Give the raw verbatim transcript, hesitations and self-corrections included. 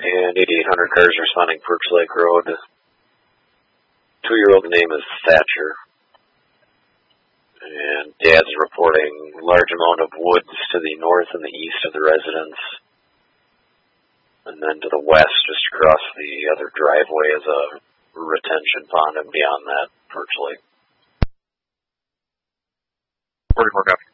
and eighty-eight hundred cars responding Perch Lake Road. Two-year-old name is Thatcher. And Dad's reporting large amount of woods to the north and the east of the residence. And then to the west, just across the other driveway, is a retention pond, and beyond that, Perch Lake. forty-four copy.